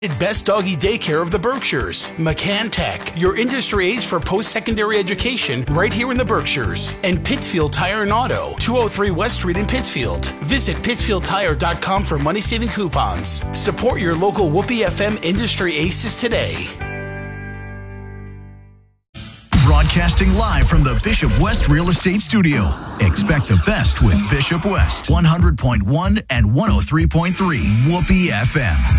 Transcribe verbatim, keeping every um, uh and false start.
Best Doggy Daycare of the Berkshires, McCann Tech, your industry ace for post-secondary education right here in the Berkshires, and Pittsfield Tire and Auto, two oh three West Street in Pittsfield. Visit pittsfield tire dot com for money-saving coupons. Support your local Whoopee F M industry aces today. Broadcasting live from the Bishop West Real Estate Studio. Expect the best with Bishop West, one hundred point one and one oh three point three Whoopee F M.